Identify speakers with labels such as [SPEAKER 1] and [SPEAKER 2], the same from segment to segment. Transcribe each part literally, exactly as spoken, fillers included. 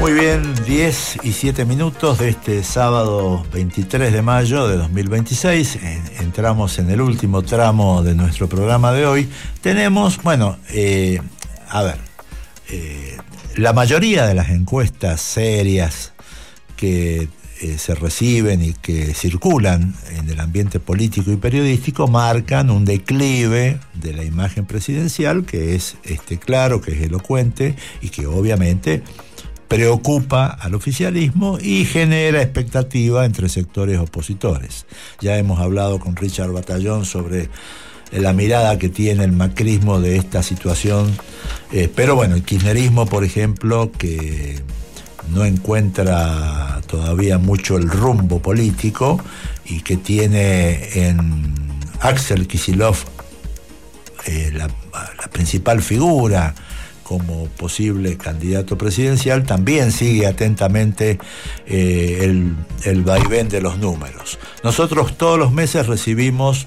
[SPEAKER 1] Muy bien, diez y siete minutos de este sábado veintitrés de mayo de dos mil veintiséis. Entramos en el último tramo de nuestro programa de hoy. Tenemos, bueno, eh, a ver, eh, la mayoría de las encuestas serias que eh, se reciben y que circulan en el ambiente político y periodístico marcan un declive de la imagen presidencial que es este, claro, que es elocuente y que obviamente preocupa al oficialismo y genera expectativa entre sectores opositores. Ya hemos hablado con Richard Batallón sobre la mirada que tiene el macrismo de esta situación, eh, pero bueno, el kirchnerismo, por ejemplo, que no encuentra todavía mucho el rumbo político y que tiene en Axel Kicillof eh, la, la principal figura como posible candidato presidencial, también sigue atentamente eh, el, el vaivén de los números. Nosotros todos los meses recibimos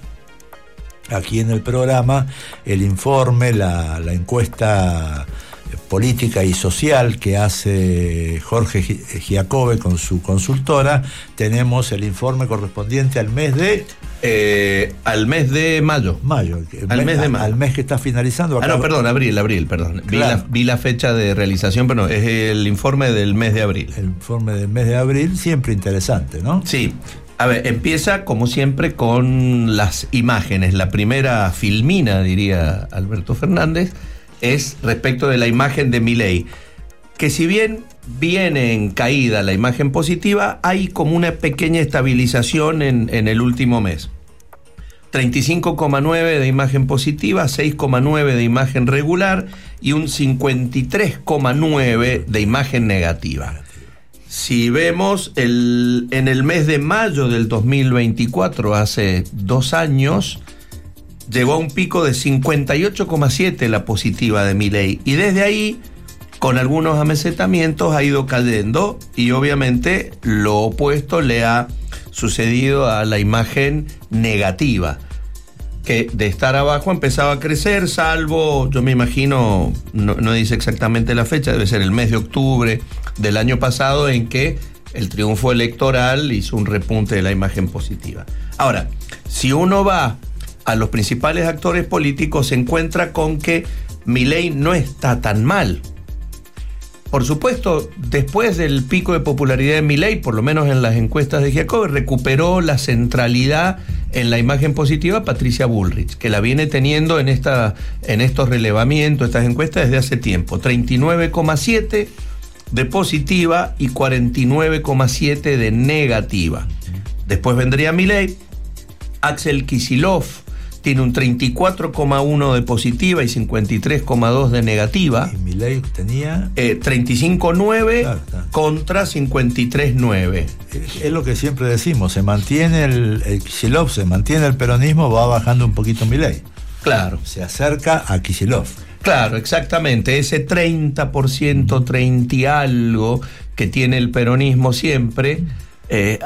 [SPEAKER 1] aquí en el programa el informe, la, la encuesta política y social que hace Jorge Giacobbe con su consultora. Tenemos el informe correspondiente al mes de...
[SPEAKER 2] Eh, al mes de mayo.
[SPEAKER 1] Mayo.
[SPEAKER 2] Al mes, mes de mayo.
[SPEAKER 1] Al mes que está finalizando.
[SPEAKER 2] Ah, no, perdón, abril, abril, perdón. Claro. Vi, la, vi la fecha de realización, pero no, es el informe del mes de abril.
[SPEAKER 1] El informe del mes de abril, siempre interesante, ¿no?
[SPEAKER 2] Sí. A ver, empieza como siempre con las imágenes. La primera filmina, diría Alberto Fernández, es respecto de la imagen de Milei, que si bien viene en caída la imagen positiva, hay como una pequeña estabilización en, en el último mes. treinta y cinco coma nueve de imagen positiva, seis coma nueve de imagen regular y un cincuenta y tres coma nueve de imagen negativa. Si vemos el, en el mes de mayo del dos mil veinticuatro, hace dos años, llegó a un pico de cincuenta y ocho coma siete la positiva de Milei, y desde ahí, con algunos amesetamientos, ha ido cayendo, y obviamente lo opuesto le ha sucedido a la imagen negativa, que de estar abajo empezaba a crecer, salvo, yo me imagino, no, no dice exactamente la fecha, debe ser el mes de octubre del año pasado, en que el triunfo electoral hizo un repunte de la imagen positiva. Ahora, si uno va a los principales actores políticos, se encuentra con que Milei no está tan mal. Por supuesto, después del pico de popularidad de Milei, por lo menos en las encuestas de Giacobbe, recuperó la centralidad en la imagen positiva Patricia Bullrich, que la viene teniendo en, esta, en estos relevamientos, estas encuestas desde hace tiempo. treinta y nueve coma siete de positiva y cuarenta y nueve coma siete de negativa. Después vendría Milei. Axel Kicillof tiene un treinta y cuatro coma uno de positiva y cincuenta y tres coma dos de negativa.
[SPEAKER 1] Y Milei tenía...
[SPEAKER 2] Eh, treinta y cinco coma nueve claro, contra cincuenta y tres coma nueve.
[SPEAKER 1] Es, es lo que siempre decimos, se mantiene el, el Kicillof, se mantiene el peronismo, va bajando un poquito Milei.
[SPEAKER 2] Claro.
[SPEAKER 1] Se acerca a Kicillof.
[SPEAKER 2] Claro, exactamente. Ese treinta por ciento, treinta y algo que tiene el peronismo siempre... Eh,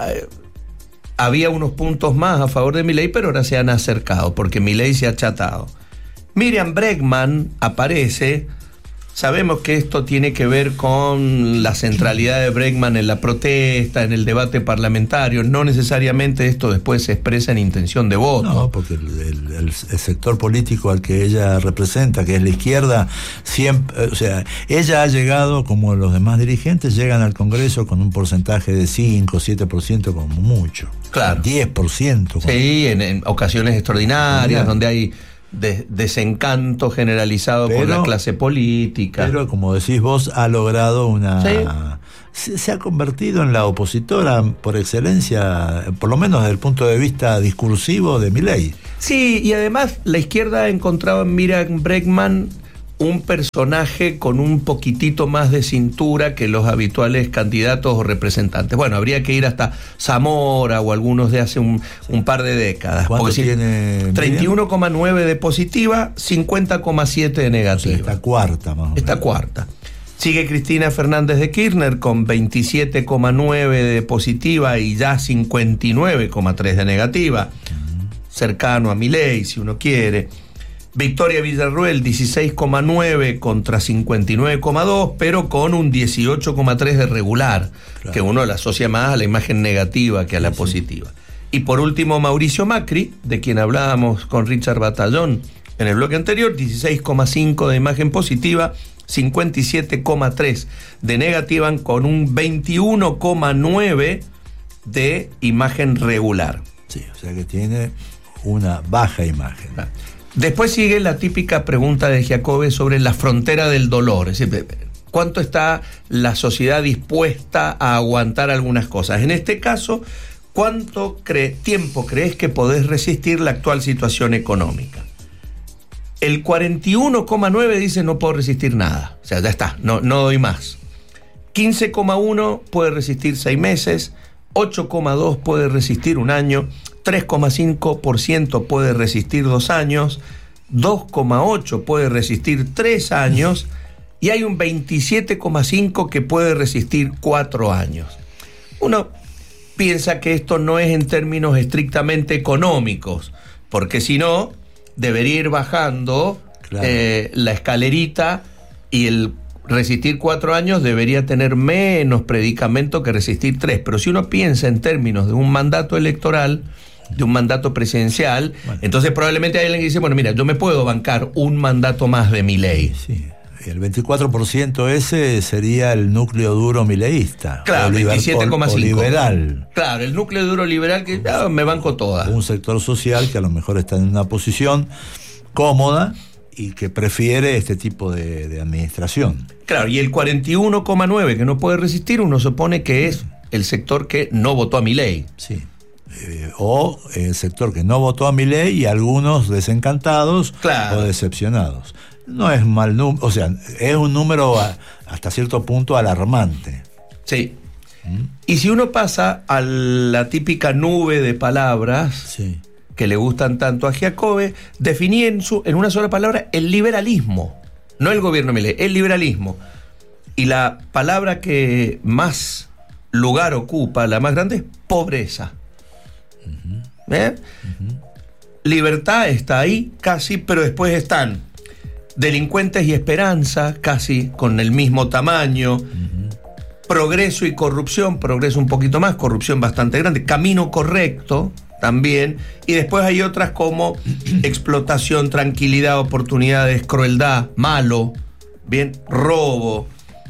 [SPEAKER 2] había unos puntos más a favor de Milei, pero ahora se han acercado, porque Milei se ha achatado. Miriam Bregman aparece. Sabemos que esto tiene que ver con la centralidad de Bregman en la protesta, en el debate parlamentario. No necesariamente esto después se expresa en intención de voto.
[SPEAKER 1] No, porque el, el, el sector político al que ella representa, que es la izquierda, siempre, o sea, ella ha llegado, como los demás dirigentes, llegan al Congreso con un porcentaje de cinco, siete por ciento como mucho.
[SPEAKER 2] Claro.
[SPEAKER 1] diez por ciento.
[SPEAKER 2] Sí, en, en ocasiones extraordinarias, donde hay de, desencanto generalizado pero, por la clase política.
[SPEAKER 1] Pero, como decís vos, ha logrado una... ¿Sí? Se, se ha convertido en la opositora por excelencia, por lo menos desde el punto de vista discursivo de Milei.
[SPEAKER 2] Sí, y además la izquierda ha encontrado en Miriam Bregman un personaje con un poquitito más de cintura que los habituales candidatos o representantes. Bueno, habría que ir hasta Zamora o algunos de hace un, un par de décadas.
[SPEAKER 1] ¿Cuánto tiene?
[SPEAKER 2] treinta y uno coma nueve de positiva, cincuenta coma siete de negativa.
[SPEAKER 1] O sea, esta cuarta más o menos.
[SPEAKER 2] Esta cuarta. Sigue Cristina Fernández de Kirchner con veintisiete coma nueve de positiva y ya cincuenta y nueve coma tres de negativa. Uh-huh. Cercano a Milei, si uno quiere. Victoria Villarruel, dieciséis coma nueve contra cincuenta y nueve coma dos, pero con un dieciocho coma tres de regular, claro, que uno la asocia más a la imagen negativa que a la sí, positiva. Sí. Y por último, Mauricio Macri, de quien hablábamos con Richard Batallón en el bloque anterior, dieciséis coma cinco de imagen positiva, cincuenta y siete coma tres de negativa, con un veintiuno coma nueve de imagen regular.
[SPEAKER 1] Sí, o sea que tiene una baja imagen.
[SPEAKER 2] Ah. Después sigue la típica pregunta de Giacobbe sobre la frontera del dolor, es decir, ¿cuánto está la sociedad dispuesta a aguantar algunas cosas? En este caso, ¿cuánto cree, tiempo crees que podés resistir la actual situación económica? El cuarenta y uno coma nueve dice no puedo resistir nada, o sea, ya está, no, no doy más. quince coma uno puede resistir seis meses, ocho coma dos puede resistir un año, tres coma cinco por ciento puede resistir dos años, dos coma ocho puede resistir tres años y hay un veintisiete coma cinco que puede resistir cuatro años. Uno piensa que esto no es en términos estrictamente económicos, porque si no, debería ir bajando, claro, eh, la escalerita, y el resistir cuatro años debería tener menos predicamento que resistir tres. Pero si uno piensa en términos de un mandato electoral, de un mandato presidencial, bueno, entonces probablemente hay alguien que dice, bueno, mira, yo me puedo bancar un mandato más de Milei.
[SPEAKER 1] Sí, el veinticuatro por ciento ese sería el núcleo duro mileísta.
[SPEAKER 2] Claro, veintisiete coma cinco.
[SPEAKER 1] Liberal.
[SPEAKER 2] Claro, el núcleo duro liberal que ah, me banco toda.
[SPEAKER 1] Un sector social que a lo mejor está en una posición cómoda y que prefiere este tipo de, de administración.
[SPEAKER 2] Claro, y el cuarenta y uno coma nueve que no puede resistir, uno supone que es el sector que no votó a Milei.
[SPEAKER 1] Sí. Eh, o el sector que no votó a Milei y algunos desencantados, claro, o decepcionados. No es mal número, o sea, es un número a, hasta cierto punto alarmante.
[SPEAKER 2] Sí. ¿Mm? Y si uno pasa a la típica nube de palabras, sí, que le gustan tanto a Giacobbe, definí en, su, en una sola palabra el liberalismo, no el gobierno Milei, el liberalismo. Y la palabra que más lugar ocupa, la más grande, es pobreza. Uh-huh. ¿Eh? Uh-huh. Libertad está ahí casi, pero después están delincuentes y esperanza casi con el mismo tamaño, uh-huh, progreso y corrupción, progreso un poquito más, corrupción bastante grande, camino correcto también, y después hay otras como explotación, tranquilidad, oportunidades, crueldad, malo, bien, robo.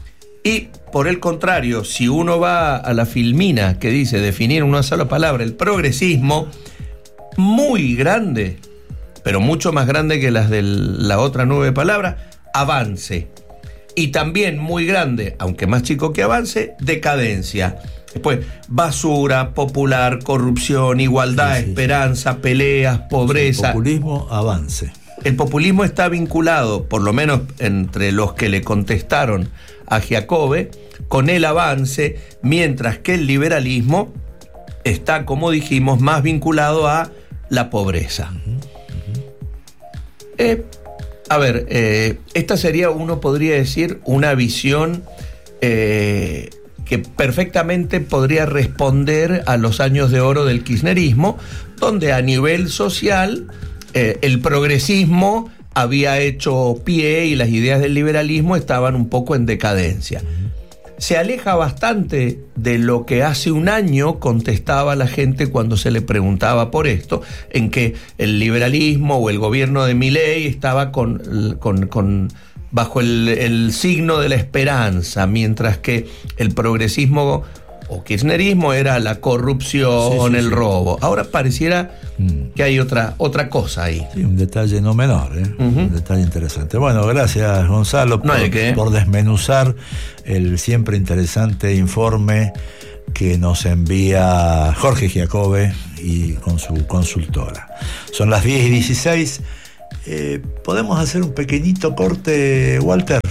[SPEAKER 2] Y por el contrario, si uno va a la filmina que dice definir en una sola palabra el progresismo, muy grande, pero mucho más grande que las de la otra nueve palabras, avance. Y también muy grande, aunque más chico que avance, decadencia. Después, basura, popular, corrupción, igualdad, sí, sí, esperanza, sí, peleas, pobreza.
[SPEAKER 1] El populismo, avance.
[SPEAKER 2] El populismo está vinculado, por lo menos entre los que le contestaron a Giacobbe, con el avance, mientras que el liberalismo está, como dijimos, más vinculado a la pobreza. Uh-huh, uh-huh. Eh, a ver, eh, esta sería, uno podría decir, una visión eh, que perfectamente podría responder a los años de oro del kirchnerismo, donde a nivel social eh, el progresismo había hecho pie y las ideas del liberalismo estaban un poco en decadencia. Se aleja bastante de lo que hace un año contestaba la gente cuando se le preguntaba por esto, en que el liberalismo o el gobierno de Milei estaba con, con, con bajo el, el signo de la esperanza, mientras que el progresismo o kirchnerismo era la corrupción, sí, sí, el sí. robo. Ahora pareciera mm. que hay otra, otra cosa ahí.
[SPEAKER 1] Sí, un detalle no menor, ¿eh? Uh-huh. Un detalle interesante. Bueno, gracias, Gonzalo, por, no por desmenuzar el siempre interesante informe que nos envía Jorge Giacobbe y con su consultora. Son las diez y dieciséis. Eh, ¿Podemos hacer un pequeñito corte, Walter?